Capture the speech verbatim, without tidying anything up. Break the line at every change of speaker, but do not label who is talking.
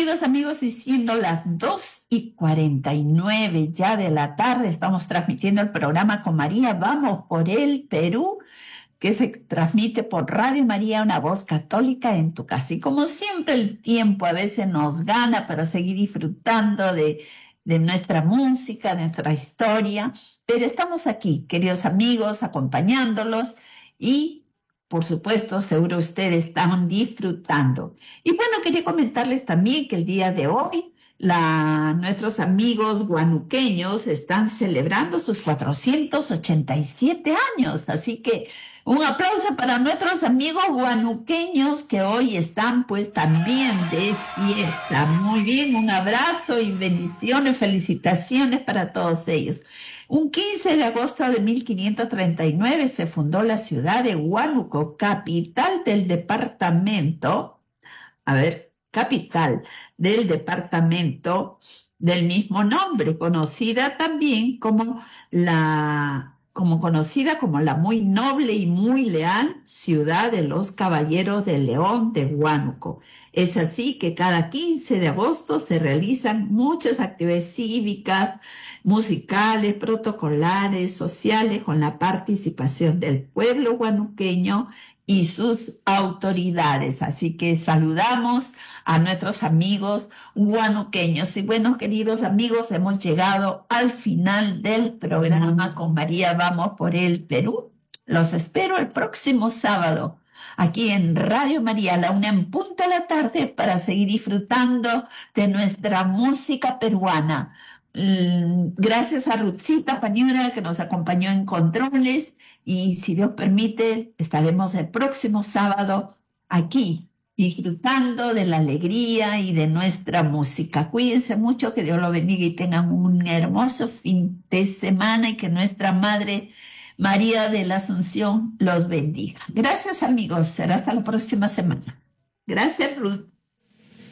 queridos amigos, y siendo las dos y cuarenta y nueve ya de la tarde, estamos transmitiendo el programa con María Vamos por el Perú, que se transmite por Radio María, una voz católica en tu casa. Y como siempre, el tiempo a veces nos gana para seguir disfrutando de, de nuestra música, de nuestra historia, pero estamos aquí, queridos amigos, acompañándolos y por supuesto, seguro ustedes están disfrutando. Y bueno, quería comentarles también que el día de hoy la, nuestros amigos guanuqueños están celebrando sus cuatrocientos ochenta y siete años. Así que un aplauso para nuestros amigos guanuqueños que hoy están pues también de fiesta. Muy bien, un abrazo y bendiciones, felicitaciones para todos ellos. Un quince de agosto de mil quinientos treinta y nueve se fundó la ciudad de Huánuco, capital del departamento, a ver, capital del departamento del mismo nombre, conocida también como la, como conocida como la muy noble y muy leal ciudad de los Caballeros de León de Huánuco. Es así que cada quince de agosto se realizan muchas actividades cívicas, musicales, protocolares, sociales, con la participación del pueblo guanuqueño y sus autoridades. Así que saludamos a nuestros amigos guanuqueños. Y bueno, queridos amigos, hemos llegado al final del programa con María Vamos por el Perú. Los espero el próximo sábado aquí en Radio María, a la una en punto de la tarde, para seguir disfrutando de nuestra música peruana. Gracias a Ruthcita Pañura, que nos acompañó en controles, y si Dios permite, estaremos el próximo sábado aquí, disfrutando de la alegría y de nuestra música. Cuídense mucho, que Dios los bendiga y tengan un hermoso fin de semana, y que nuestra Madre María de la Asunción los bendiga. Gracias, amigos. Será hasta la próxima semana. Gracias, Ruth.